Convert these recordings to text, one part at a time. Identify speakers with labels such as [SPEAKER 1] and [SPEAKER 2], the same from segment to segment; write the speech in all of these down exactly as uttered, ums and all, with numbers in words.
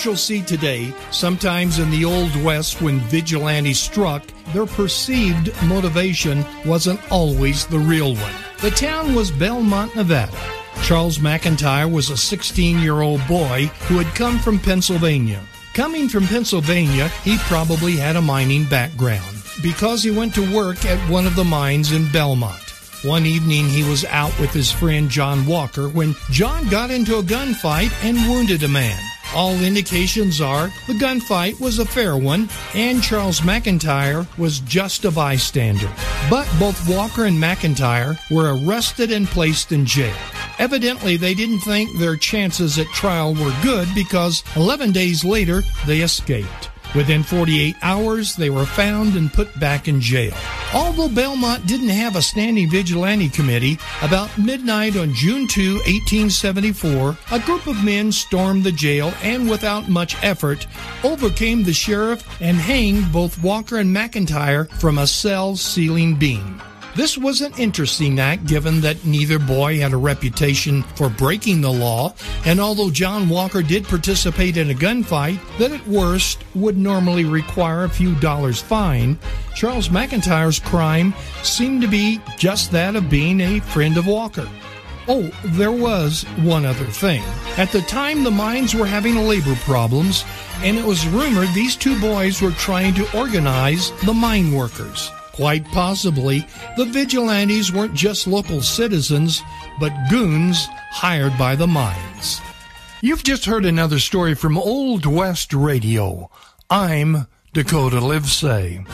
[SPEAKER 1] you'll see today, sometimes in the Old West when vigilantes struck, their perceived motivation wasn't always the real one. The town was Belmont, Nevada. Charles McIntyre was a sixteen-year-old boy who had come from Pennsylvania. Coming from Pennsylvania, he probably had a mining background because he went to work at one of the mines in Belmont. One evening, he was out with his friend John Walker when John got into a gunfight and wounded a man. All indications are the gunfight was a fair one, and Charles McIntyre was just a bystander. But both Walker and McIntyre were arrested and placed in jail. Evidently, they didn't think their chances at trial were good because eleven days later, they escaped. Within forty-eight hours, they were found and put back in jail. Although Belmont didn't have a standing vigilante committee, about midnight on June second, eighteen seventy-four, a group of men stormed the jail and, without much effort, overcame the sheriff and hanged both Walker and McIntyre from a cell ceiling beam. This was an interesting act given that neither boy had a reputation for breaking the law, and although John Walker did participate in a gunfight that at worst would normally require a few dollars fine, Charles McIntyre's crime seemed to be just that of being a friend of Walker. Oh, there was one other thing. At the time, the mines were having labor problems, and it was rumored these two boys were trying to organize the mine workers. Quite possibly, the vigilantes weren't just local citizens, but goons hired by the mines. You've just heard another story from Old West Radio. I'm Dakota Livesay.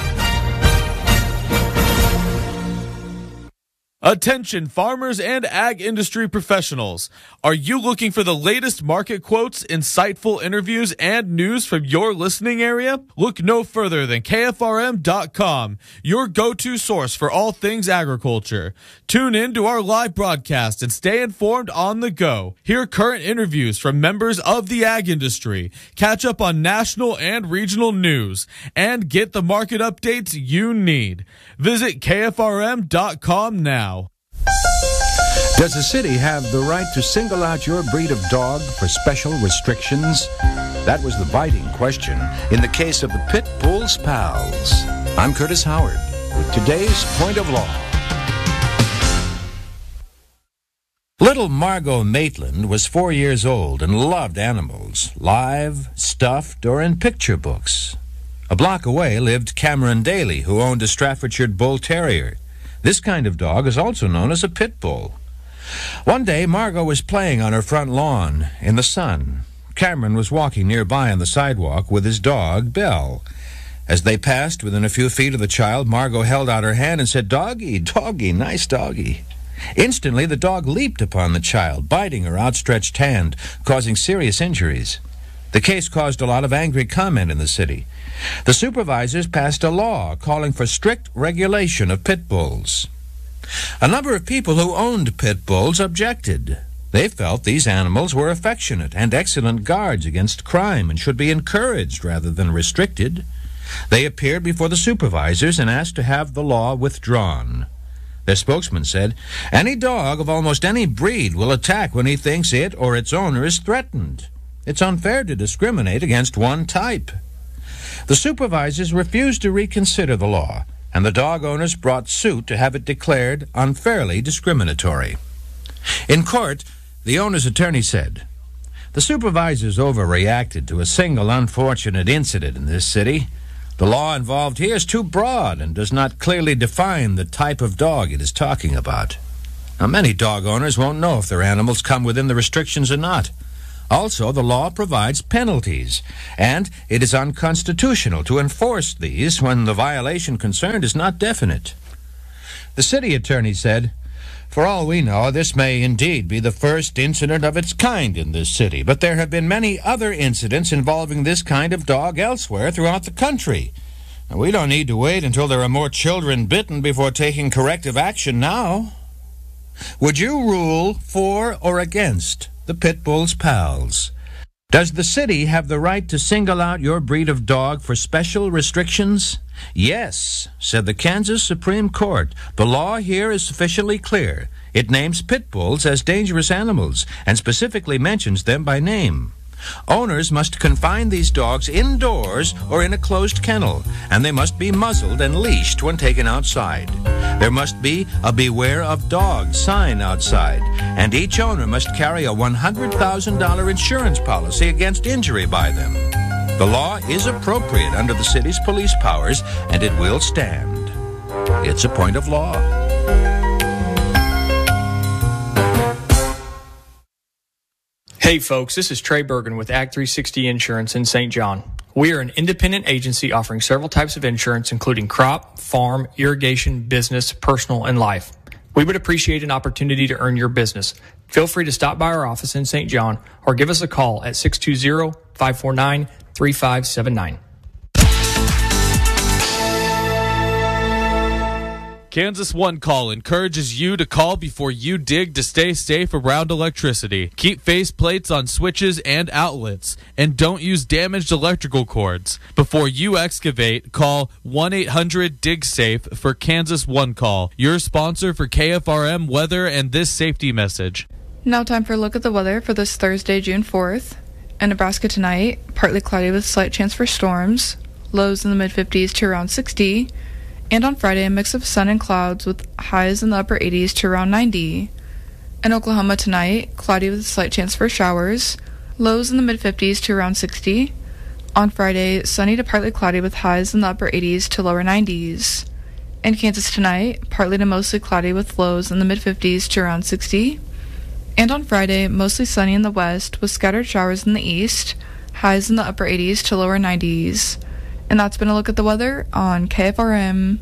[SPEAKER 2] Attention farmers and ag industry professionals. Are you looking for the latest market quotes, insightful interviews, and news from your listening area? Look no further than K F R M dot com, your go-to source for all things agriculture. Tune in to our live broadcast and stay informed on the go. Hear current interviews from members of the ag industry, catch up on national and regional news, and get the market updates you need. Visit K F R M dot com now.
[SPEAKER 3] Does the city have the right to single out your breed of dog for special restrictions? That was the biting question in the case of the Pit Bulls Pals. I'm Curtis Howard with today's Point of Law. Little Margot Maitland was four years old and loved animals, live, stuffed, or in picture books. A block away lived Cameron Daly, who owned a Staffordshire Bull Terrier. This kind of dog is also known as a pit bull. One day, Margot was playing on her front lawn in the sun. Cameron was walking nearby on the sidewalk with his dog, Belle. As they passed within a few feet of the child, Margot held out her hand and said, "Doggy, doggy, nice doggy." Instantly, the dog leaped upon the child, biting her outstretched hand, causing serious injuries. The case caused a lot of angry comment in the city. The supervisors passed a law calling for strict regulation of pit bulls. A number of people who owned pit bulls objected. They felt these animals were affectionate and excellent guards against crime and should be encouraged rather than restricted. They appeared before the supervisors and asked to have the law withdrawn. Their spokesman said, "Any dog of almost any breed will attack when he thinks it or its owner is threatened. It's unfair to discriminate against one type." The supervisors refused to reconsider the law, and the dog owners brought suit to have it declared unfairly discriminatory. In court, the owner's attorney said, "The supervisors overreacted to a single unfortunate incident in this city. The law involved here is too broad and does not clearly define the type of dog it is talking about. Now, many dog owners won't know if their animals come within the restrictions or not. Also, the law provides penalties, and it is unconstitutional to enforce these when the violation concerned is not definite." The city attorney said, "For all we know, this may indeed be the first incident of its kind in this city, but there have been many other incidents involving this kind of dog elsewhere throughout the country. Now, we don't need to wait until there are more children bitten before taking corrective action now. Would you rule for or against the Pit Bulls Pals? Does the city have the right to single out your breed of dog for special restrictions? Yes, said the Kansas Supreme Court. The law here is sufficiently clear. It names pit bulls as dangerous animals and specifically mentions them by name. Owners must confine these dogs indoors or in a closed kennel, and they must be muzzled and leashed when taken outside. There must be a Beware of Dogs sign outside, and each owner must carry a one hundred thousand dollars insurance policy against injury by them. The law is appropriate under the city's police powers, and it will stand. It's a point of law.
[SPEAKER 4] Hey folks, this is Trey Bergen with Ag three sixty Insurance in Saint John. We are an independent agency offering several types of insurance, including crop, farm, irrigation, business, personal, and life. We would appreciate an opportunity to earn your business. Feel free to stop by our office in Saint John or give us a call at six two zero, five four nine, three five seven nine.
[SPEAKER 2] Kansas One Call encourages you to call before you dig to stay safe around electricity. Keep face plates on switches and outlets, and don't use damaged electrical cords. Before you excavate, call one eight hundred dig safe for Kansas One Call, your sponsor for K F R M weather and this safety message.
[SPEAKER 5] Now time for a look at the weather for this Thursday, June fourth. In Nebraska tonight, partly cloudy with slight chance for storms, lows in the mid fifties to around sixty. And on Friday, a mix of sun and clouds with highs in the upper eighties to around ninety. In Oklahoma tonight, cloudy with a slight chance for showers, lows in the mid fifties to around sixty. On Friday, sunny to partly cloudy with highs in the upper eighties to lower nineties. In Kansas tonight, partly to mostly cloudy with lows in the mid fifties to around sixty. And on Friday, mostly sunny in the west with scattered showers in the east, highs in the upper eighties to lower nineties. And that's been a look at the weather on K F R M.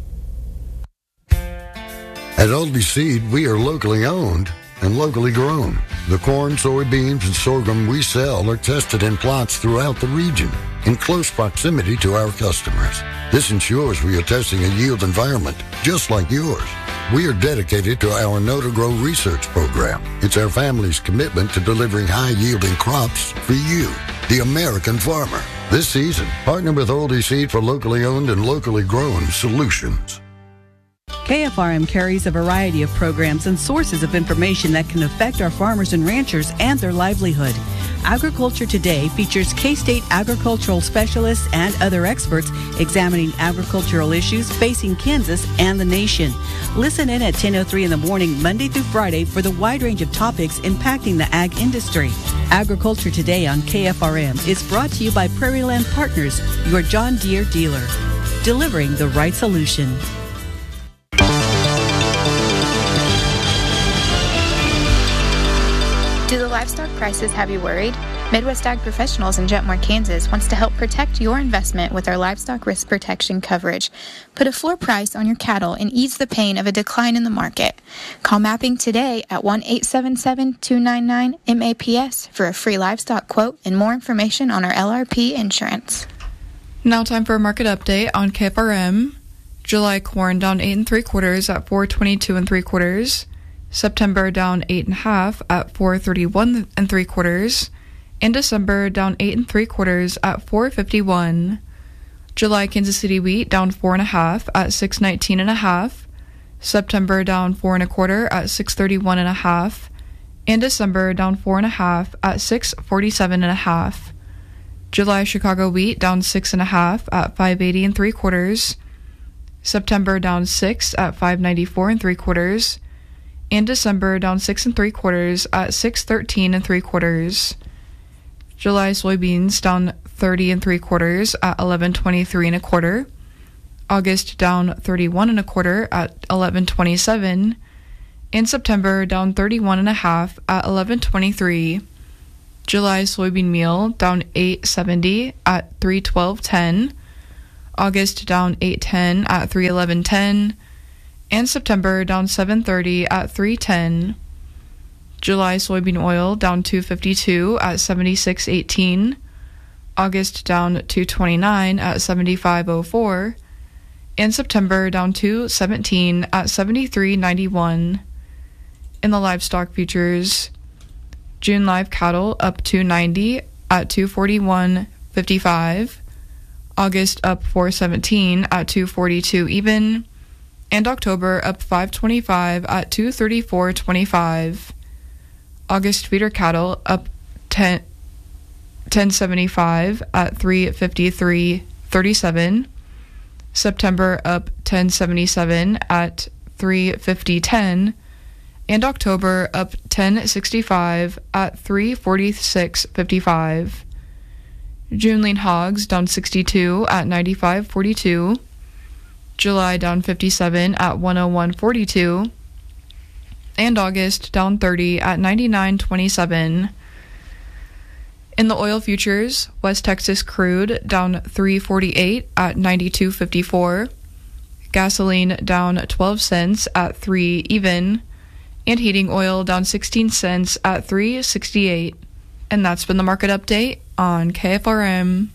[SPEAKER 6] At Oldie Seed, we are locally owned and locally grown. The corn, soybeans, and sorghum we sell are tested in plots throughout the region in close proximity to our customers. This ensures we are testing a yield environment just like yours. We are dedicated to our Know to Grow research program. It's our family's commitment to delivering high-yielding crops for you, the American farmer. This season, partner with Oldie Seed for locally owned and locally grown solutions.
[SPEAKER 7] K F R M carries a variety of programs and sources of information that can affect our farmers and ranchers and their livelihood. Agriculture Today features K-State agricultural specialists and other experts examining agricultural issues facing Kansas and the nation. Listen in at ten oh three in the morning, Monday through Friday, for the wide range of topics impacting the ag industry. Agriculture Today on K F R M is brought to you by Prairie Land Partners, your John Deere dealer, delivering the right solution.
[SPEAKER 8] Do the livestock prices have you worried? Midwest Ag Professionals in Jetmore, Kansas wants to help protect your investment with our livestock risk protection coverage. Put a floor price on your cattle and ease the pain of a decline in the market. Call Mapping today at one eight seven seven, two nine nine, M A P S for a free livestock quote and more information on our L R P insurance.
[SPEAKER 5] Now time for a market update on K F R M. July corn down eight and three quarters at four twenty-two and three quarters. September down eight and a half at four thirty-one and three quarters. In December down eight and three quarters at four fifty-one. July Kansas City wheat down four and a half at six nineteen and a half. September down four and a quarter at six thirty-one and a half. In December down four and a half at six forty-seven and a half. July Chicago wheat down six and a half at five eighty and three quarters. September down six at five ninety-four and three quarters. In December down six and three quarters at six thirteen and three quarters. July soybeans down thirty and three quarters at eleven twenty-three and a quarter. August down thirty-one and a quarter at eleven twenty-seven. In September down thirty-one and a half at eleven twenty-three. July soybean meal down eight seventy at three twelve ten. August down eight ten at three eleven ten. And September down seven thirty at three ten. July soybean oil down two fifty-two at seventy-six eighteen. August down two twenty-nine at seventy-five oh four. And September down two seventeen at seventy-three ninety-one. In the livestock futures, June live cattle up two ninety at two forty-one fifty-five. August up four seventeen at two forty-two even. And October up five twenty-five at two thirty-four twenty-five. August feeder cattle up ten ten seventy-five at three fifty-three thirty-seven. September up ten seventy-seven at three fifty ten. And October up ten sixty-five at three forty-six fifty-five. June lean hogs down sixty-two at ninety-five forty-two. July down fifty-seven at one oh one forty-two. And August down thirty at ninety-nine twenty-seven. In the oil futures, West Texas crude down three forty-eight at ninety-two fifty-four. Gasoline down twelve cents at three even. And heating oil down sixteen cents at three sixty-eight. And that's been the market update on K F R M.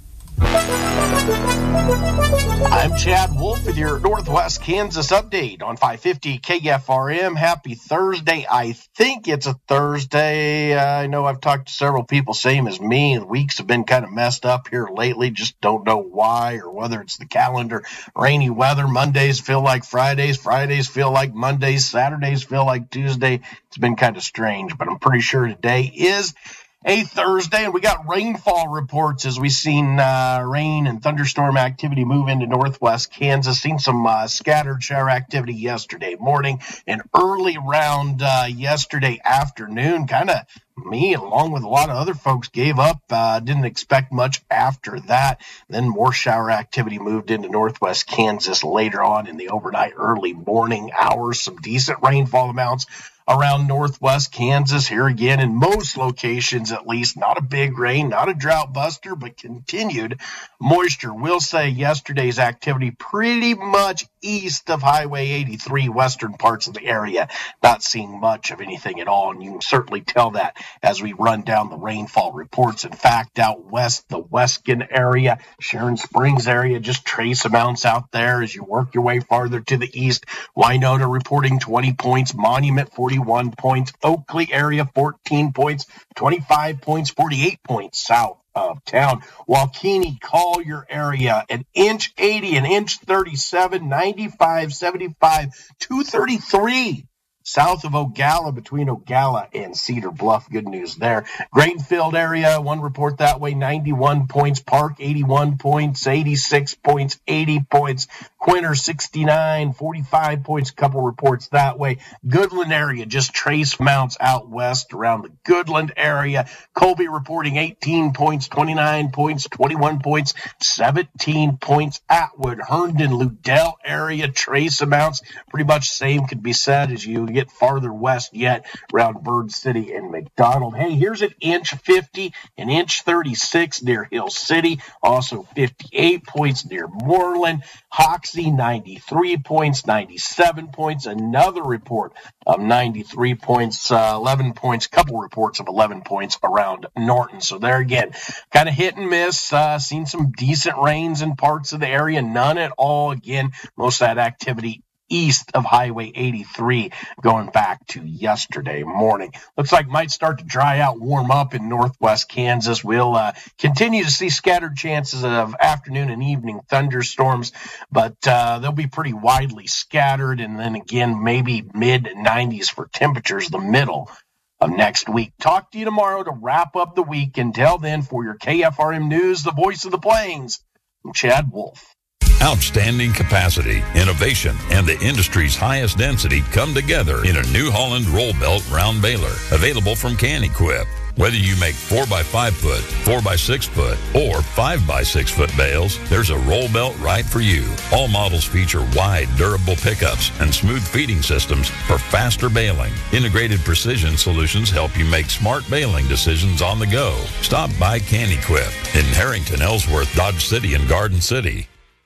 [SPEAKER 9] I'm Chad Wolf with your Northwest Kansas update on five fifty K F R M. Happy Thursday. I think it's a Thursday. Uh, I know I've talked to several people, same as me, and weeks have been kind of messed up here lately. Just don't know why or whether it's the calendar. Rainy weather. Mondays feel like Fridays. Fridays feel like Mondays. Saturdays feel like Tuesday. It's been kind of strange, but I'm pretty sure today is a Thursday, and we got rainfall reports as we've seen uh, rain and thunderstorm activity move into northwest Kansas. Seen some uh, scattered shower activity yesterday morning and early round uh, yesterday afternoon. Kind of me, along with a lot of other folks, gave up. Uh, didn't expect much after that. Then more shower activity moved into northwest Kansas later on in the overnight, early morning hours. Some decent rainfall amounts around northwest Kansas here again in most locations, at least. Not a big rain, not a drought buster, but continued moisture. We'll say yesterday's activity pretty much east of Highway eighty-three, western parts of the area. Not seeing much of anything at all, and you can certainly tell that as we run down the rainfall reports. In fact, out west, the Weskin area, Sharon Springs area, just trace amounts out there as you work your way farther to the east. Wynota reporting twenty points, Monument forty-one points, Oakley area fourteen points, twenty-five points, forty-eight points south of town. Waukeeny, Collier area, an inch eighty, an inch thirty-seven, ninety-five, seventy-five, two thirty-three. South of Ogalla, between Ogalla and Cedar Bluff. Good news there. Grainfield area, one report that way, ninety-one points. Park, eighty-one points, eighty-six points, eighty points. Quinter, sixty-nine, forty-five points. Couple reports that way. Goodland area, just trace amounts out west around the Goodland area. Colby reporting eighteen points, twenty-nine points, twenty-one points, seventeen points. Atwood, Herndon, Ludell area, trace amounts. Pretty much same could be said as you get farther west yet around Bird City and McDonald. Hey, here's an inch fifty, an inch thirty-six near Hill City. Also fifty-eight points near Moreland. Hoxie, ninety-three points, ninety-seven points. Another report of ninety-three points, uh, eleven points, couple reports of eleven points around Norton. So there again, kind of hit and miss. Uh, seen some decent rains in parts of the area, none at all. Again, most of that activity east of Highway eighty-three going back to yesterday morning. Looks like might start to dry out, warm up in northwest Kansas. We'll uh, continue to see scattered chances of afternoon and evening thunderstorms, but uh, they'll be pretty widely scattered. And then again, maybe mid nineties for temperatures the middle of next week. Talk to you tomorrow to wrap up the week. Until then, for your K F R M News, the voice of the Plains, I'm Chad Wolf.
[SPEAKER 10] Outstanding capacity, innovation, and the industry's highest density come together in a New Holland roll belt round baler, available from Can-Equip. Whether you make four by five foot, four by six foot, or five by six foot bales, there's a roll belt right for you. All models feature wide, durable pickups and smooth feeding systems for faster baling. Integrated precision solutions help you make smart baling decisions on the go. Stop by Can-Equip in Harrington, Ellsworth, Dodge City, and Garden City.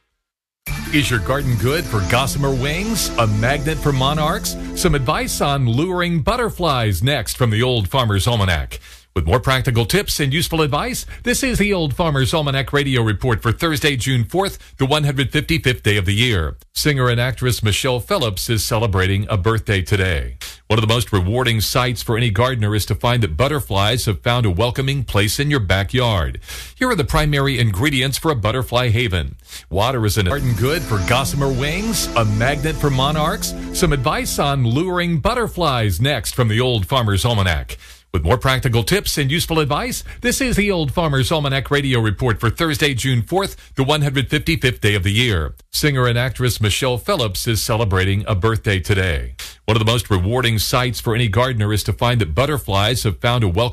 [SPEAKER 11] Is your garden good for gossamer wings? A magnet for monarchs? Some advice on luring butterflies next from the Old Farmer's Almanac. With more practical tips and useful advice, this is the Old Farmer's Almanac radio report for Thursday, June fourth, the one hundred fifty-fifth day of the year. Singer and actress Michelle Phillips is celebrating a birthday today. One of the most rewarding sights for any gardener is to find that butterflies have found a welcoming place in your backyard. Here are the primary ingredients for a butterfly haven. Water is in garden good for gossamer wings, a magnet for monarchs. Some advice on luring butterflies next from the Old Farmer's Almanac. With more practical tips and useful advice, this is the Old Farmer's Almanac Radio Report for Thursday, June fourth, the one hundred fifty-fifth day of the year. Singer and actress Michelle Phillips is celebrating a birthday today. One of the most rewarding sights for any gardener is to find that butterflies have found a welcome